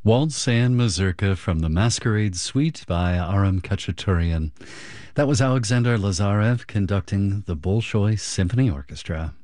Waltz and Mazurka from the Masquerade Suite by Aram Khachaturian. That was Alexander Lazarev conducting the Bolshoi Symphony Orchestra.